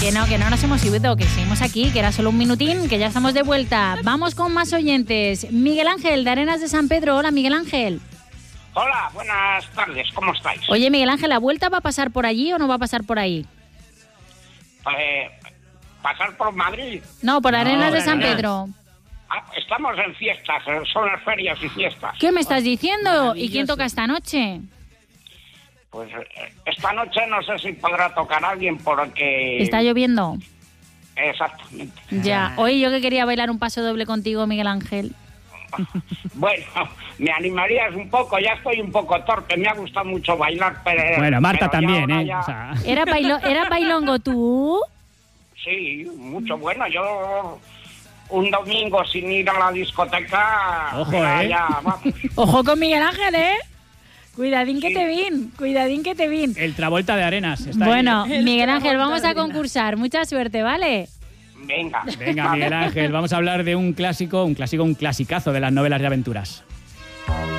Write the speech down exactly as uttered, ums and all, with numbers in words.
Que no, que no nos hemos ido, que seguimos aquí, que era solo un minutín, que ya estamos de vuelta. Vamos con más oyentes. Miguel Ángel, de Arenas de San Pedro. Hola, Miguel Ángel. Hola, buenas tardes, ¿cómo estáis? Oye, Miguel Ángel, ¿la vuelta va a pasar por allí o no va a pasar por ahí? Eh, ¿Pasar por Madrid? No, por Arenas no, de San Arenas. Pedro. Ah, estamos en fiestas, son las ferias y fiestas. ¿Qué me estás diciendo? ¿Y quién toca esta noche? Pues eh, esta noche no sé si podrá tocar alguien porque... ¿Está lloviendo? Exactamente. Ya. Oye, yo que quería bailar un paso doble contigo, Miguel Ángel. Bueno, me animarías un poco, ya estoy un poco torpe, me ha gustado mucho bailar, pero... Bueno, Marta pero también, ya, ¿eh? ya... O sea... ¿Era, bailo, ¿Era bailongo tú? Sí, mucho bueno, yo... Un domingo sin ir a la discoteca... Ojo, ya, ¿eh? ya, vamos. Ojo con Miguel Ángel, ¿eh? Cuidadín que te vin, cuidadín que te vin. El Travolta de Arenas. Está Bueno, ahí. Miguel Ángel, vamos a concursar. Mucha suerte, ¿vale? Venga. Venga, Miguel Ángel, vamos a hablar de un clásico, un clásico, un clasicazo de las novelas de aventuras.